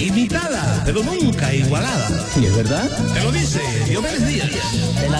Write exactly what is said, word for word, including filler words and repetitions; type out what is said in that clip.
imitada, pero nunca igualada. ¿Y es verdad? Te lo dice Diomedes Díaz. Te la